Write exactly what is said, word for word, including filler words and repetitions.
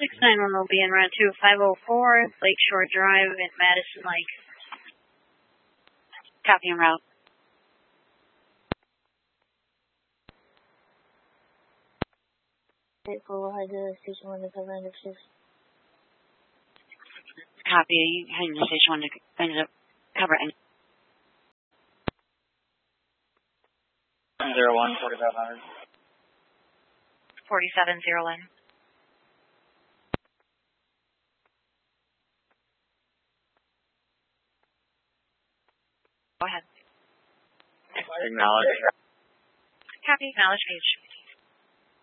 six nine one will be en route to five oh four Lakeshore Drive in Madison Lake. Copy en route. eight four, we'll head to station one to cover end of shift. Copy, you heading to station one to end up cover end. Zero one, forty-five hundred. Forty-seven zero one. Go ahead. Acknowledge. Copy, acknowledge page.